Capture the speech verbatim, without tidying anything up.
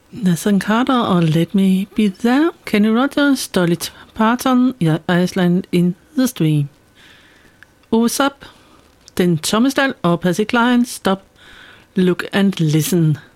Nathan Carter og Let Me Be There, Kenny Rogers, Dolly Parton, Island in the Stream. What's Up, Den Tomme Stald og Patsy Cline, Stop, Look and Listen.